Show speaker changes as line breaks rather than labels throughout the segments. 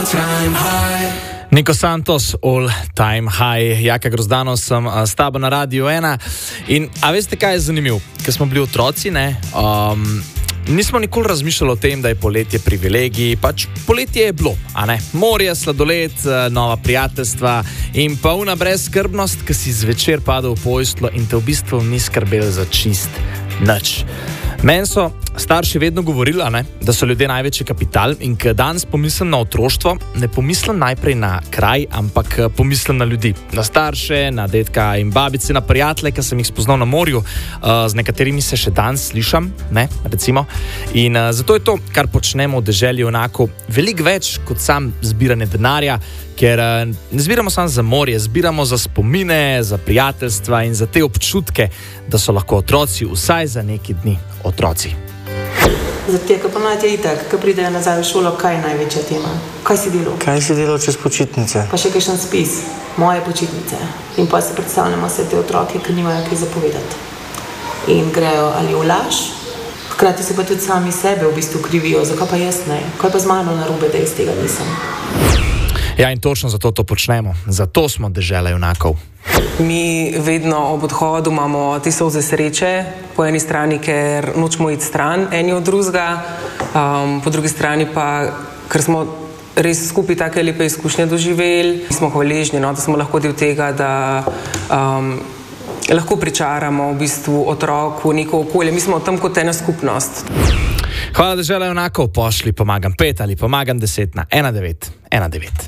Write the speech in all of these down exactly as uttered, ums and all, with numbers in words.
Niko Santos, All Time High, Jaka Grozdano sem s tabo na Radiu ena. In a veste, kaj je zanimivo? Ker smo bili otroci, ne, um, nismo nikoli razmišljali o tem, da je poletje privilegij, pač poletje je bilo, a ne? Morje, sladoled, nova prijateljstva in pa una brezskrbnost, ki si zvečer padel v posteljo in te v bistvu ni skrbel za čist nič. Meni so starši vedno govorili, ne, da so ljudje največji kapital in ko danes pomislim na otroštvo, ne pomislim najprej na kraj, ampak pomislim na ljudi. Na starše, na dedka in babice, na prijatelje, ki sem jih spoznal na morju, z nekaterimi se še danes slišam, ne, recimo. In zato je to, kar počnemo v deželi, enako veliko več kot sam zbiranje denarja, ker ne zbiramo samo za morje, zbiramo za spomine, za prijateljstva in za te občutke, da so lahko otroci vsaj za neki dni otroci.
Zato, ko pomlad je itak, ko pridejo nazaj v šolo, kaj je največja tema? Kaj si delal?
Kaj si delal čez počitnice?
Pa še kakšen spis, moje počitnice. In pa se predstavljamo vse te otroke, ki nimajo kaj zapovedati. In grejo ali v laž, hkrati se pa tudi sami sebe v bistvu krivijo, zakaj pa jaz ne? Kaj pa z mano narobe, da jaz tega nisem?
Ja, in točno zato to počnemo. Zato smo dežela junakov.
Mi vedno ob odhodu imamo te solze sreče, po eni strani, ker nočemo iti stran eni od drugega, um, po drugi strani pa, ker smo res skupaj take lepe izkušnje doživeli, smo hvaležni, no, da smo lahko del tega, da um, lahko pričaramo v bistvu otroku neko okolje. Mi smo tam kot ena skupnost.
Hvala, dežela junakov, pošli pomagam pet ali pomagam deset na ena devet ena devet.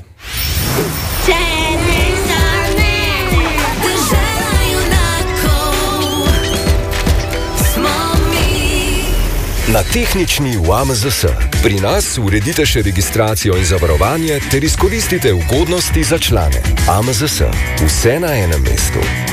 Na tehnični U A M Z S. Pri nas uredite še registracijo in zavarovanje ter izkoristite ugodnosti za člane. A M Z S. Vse na enem mestu.